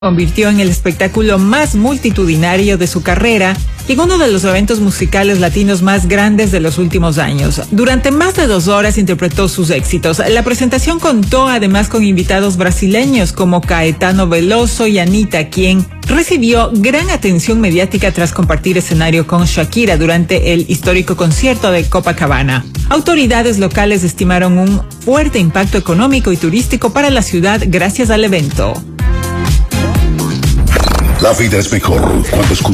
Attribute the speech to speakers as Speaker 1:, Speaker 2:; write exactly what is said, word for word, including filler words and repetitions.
Speaker 1: convirtió en el espectáculo más multitudinario de su carrera y en uno de los eventos musicales latinos más grandes de los últimos años. Durante más de dos horas interpretó sus éxitos. La presentación contó además con invitados brasileños como Caetano Veloso y Anitta, quien recibió gran atención mediática tras compartir escenario con Shakira durante el histórico concierto de Copacabana. Autoridades locales estimaron un fuerte impacto económico y turístico para la ciudad gracias al evento.
Speaker 2: La vida es mejor cuando escuchas